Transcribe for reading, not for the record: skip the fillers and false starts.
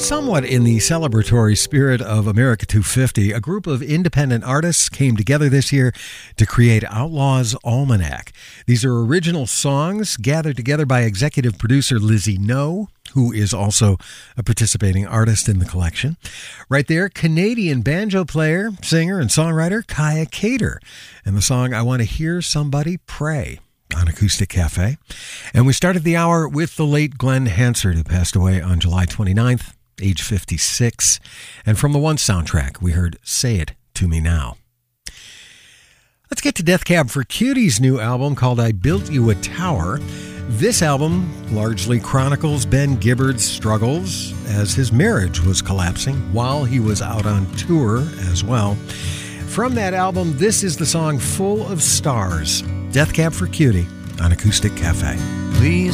Somewhat in the celebratory spirit of America 250, a group of independent artists came together this year to create Outlaws Almanac. These are original songs gathered together by executive producer Lizzie No, who is also a participating artist in the collection. Right there, Canadian banjo player, singer, and songwriter Kaya Cater, and the song I Want to Hear Somebody Pray on Acoustic Cafe. And we started the hour with the late Glenn Hansard, who passed away on July 29th. Age 56. And from the One soundtrack, we heard Say It To Me Now. Let's get to Death Cab for Cutie's new album called I Built You a Tower. This album largely chronicles Ben Gibbard's struggles as his marriage was collapsing while he was out on tour as well. From that album, this is the song Full of Stars, Death Cab for Cutie on Acoustic Cafe. Please